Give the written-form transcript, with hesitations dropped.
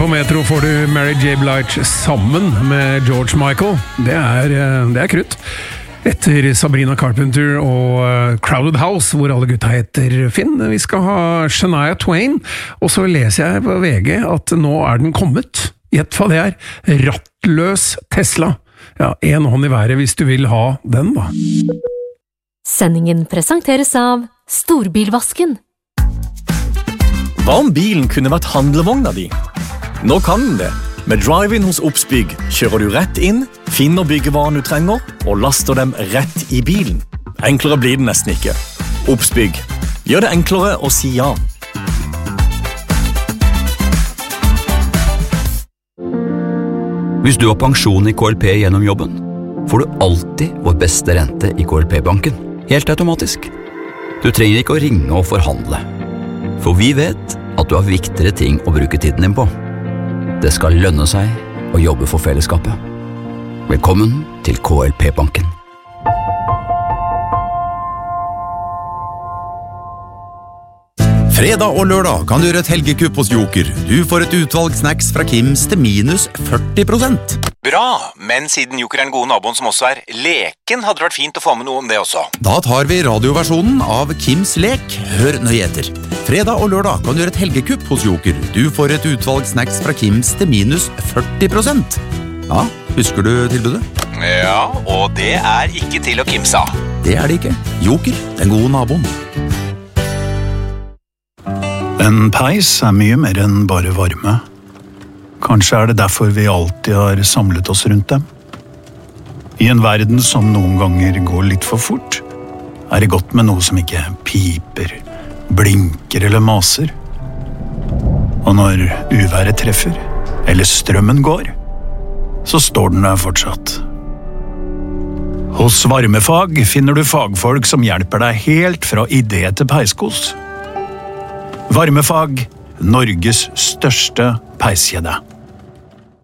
På Metro får du Mary J. Blige sammen med George Michael. Det er krutt. Etter Sabrina Carpenter og Crowded House, hvor alle gutta heter Finn. Vi skal ha Shania Twain, og så leser jeg på VG at nå er den kommet. Gjett hva det er. Rattløs Tesla. Ja, en hånd i været hvis du vil ha den, da. Sendingen presenteres av Storbilvasken. Hva om bilen kunne vært handlevogna di? Nå kan den det. Med Drive-In hos Obsbygg kjører du rett inn, finner byggevaren du trenger, og laster dem rett i bilen. Enklere blir det nesten ikke. Obsbygg. Gjør det enklere å si ja. Hvis du har pensjon i KLP gjennom jobben, får du alltid vår beste rente i KLP-banken. Helt automatisk. Du trenger ikke å ringe og forhandle. For vi vet at du har viktigere ting å bruke tiden din på. Det skal lønne seg å jobbe for fellesskapet. Velkommen til KLP-banken. Fredag og lørdag kan du gjøre et helgekupp hos Joker. Du får et utvalg snacks fra Kims til minus 40%. Bra, men siden Joker er den gode naboen som også er leken, hadde det vært fint å få med noe om det også. Da tar vi radioversjonen av Kims lek. Hør nøye etter. Fredag og lørdag kan du gjøre et helgekupp hos Joker. Du får et utvalg snacks fra Kims til minus 40%. Ja, husker du tilbudet? Ja, og det er ikke til å kimse av. Det er det ikke. Joker, den gode naboen. En peis er mye mer enn bare varme. Kanskje er det derfor vi alltid har samlet oss rundt dem. I en verden som noen ganger går litt for fort, er det godt med noe som ikke piper, blinker eller maser. Og når uværet treffer, eller strømmen går, så står den der fortsatt. Hos Varmefag finner du fagfolk som hjelper deg helt fra idé til peiskos. Varmefag, Norges største peiskjede.